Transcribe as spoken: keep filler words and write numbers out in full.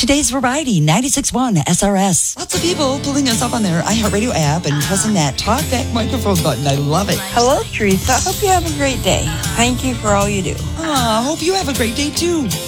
Today's Variety, ninety-six point one S R S. Lots of people pulling us up on their iHeartRadio app and pressing that talkback microphone button. I love it. Hello, Teresa. Hope you have a great day. Thank you for all you do. Aw, hope you have a great day, too.